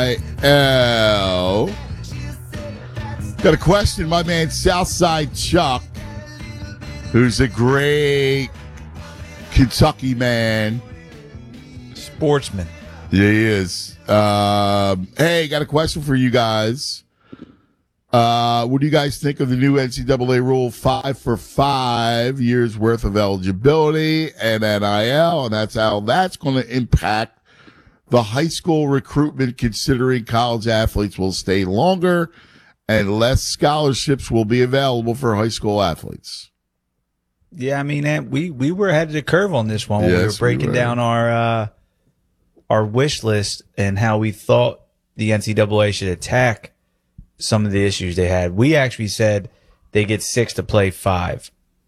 Got a question, my man Southside Chuck, who's a great Kentucky man. Sportsman. Yeah, he is. Hey, got a question for you guys. What do you guys think of the new NCAA rule, 5 for 5 years worth of eligibility and NIL, and that's how that's going to impact the high school recruitment, considering college athletes will stay longer and less scholarships will be available for high school athletes? Yeah, I mean, we were ahead of the curve on this one when we were breaking down our wish list and how we thought the NCAA should attack some of the issues they had. We actually said they get 6 to play 5.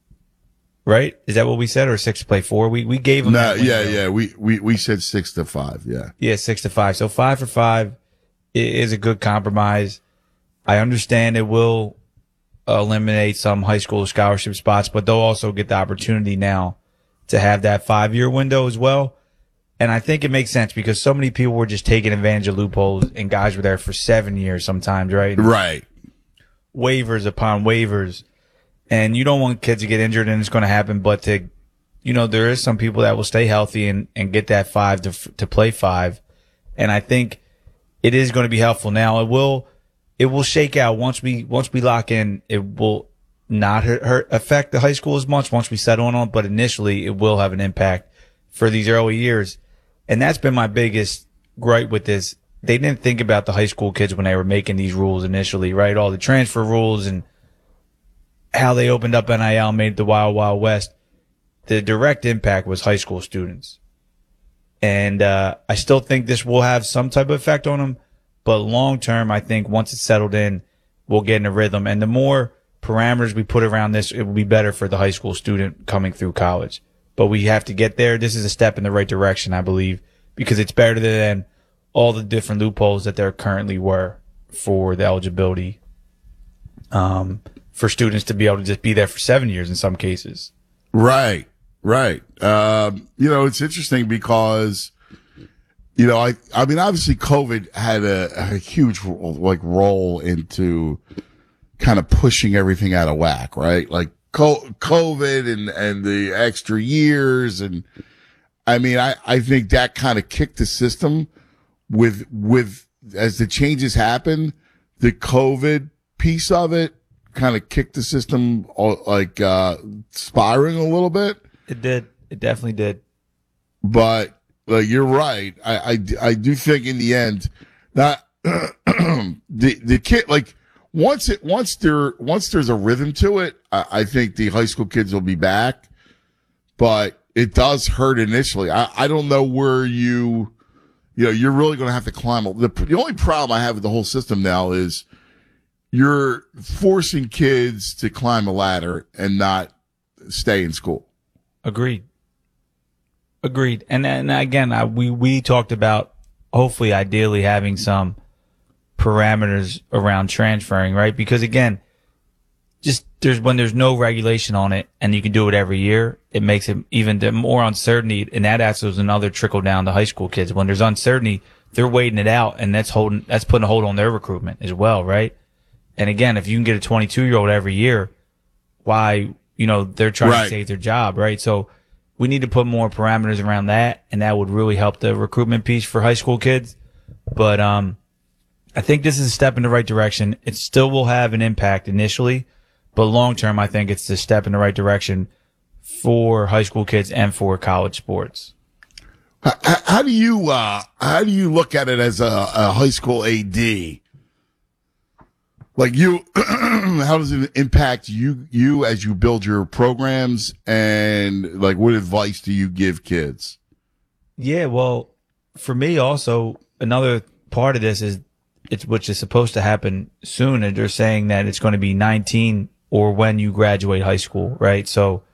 Right? Is that what we said, or 6 to play 4? We gave them. No, yeah. We said 6 to 5. Yeah. Yeah, 6 to 5. So 5 for 5 is a good compromise. I understand it will eliminate some high school scholarship spots, but they'll also get the opportunity now to have that 5-year window as well. And I think it makes sense because so many people were just taking advantage of loopholes, and guys were there for 7 years sometimes, right? Right. Waivers upon waivers. And you don't want kids to get injured, and it's going to happen. But there is some people that will stay healthy and get that 5 to play 5. And I think it is going to be helpful. Now it will shake out once we lock in. It will not affect the high school as much once we settle on it. But initially, it will have an impact for these early years. And that's been my biggest gripe with this. They didn't think about the high school kids when they were making these rules initially, right? All the transfer rules and how they opened up NIL, made the Wild Wild West. The direct impact was high school students. And I still think this will have some type of effect on them. But long term, I think once it's settled in, we'll get in a rhythm. And the more parameters we put around this, it will be better for the high school student coming through college. But we have to get there. This is a step in the right direction, I believe, because it's better than all the different loopholes that there currently were for the eligibility for students to be able to just be there for 7 years in some cases. Right. It's interesting because, I mean, obviously COVID had a huge role into kind of pushing everything out of whack, right? Like COVID and the extra years. And I mean, I think that kind of kicked the system with as the changes happened, the COVID piece of it kind of kicked the system spiraling a little bit. It did. It definitely did. But you're right. I do think in the end that the kid, once there's a rhythm to it, I think the high school kids will be back. But it does hurt initially. I don't know where you're really going to have to climb. The only problem I have with the whole system now is you're forcing kids to climb a ladder and not stay in school. Agreed. And again, we talked about hopefully ideally having some parameters around transferring, right? Because again, when there's no regulation on it and you can do it every year, it makes it even more uncertainty. And that also is another trickle down to high school kids. When there's uncertainty, they're waiting it out, and that's putting a hold on their recruitment as well, right? And again, if you can get a 22-year-old every year, why, they're trying to save their job, right? So we need to put more parameters around that, and that would really help the recruitment piece for high school kids. But I think this is a step in the right direction. It still will have an impact initially, but long term, I think it's a step in the right direction for high school kids and for college sports. How do you look at it as a high school AD? How does it impact you as you build your programs, and what advice do you give kids? Yeah, well, for me also, another part of this is which is supposed to happen soon, and they're saying that it's going to be 19 or when you graduate high school, right? So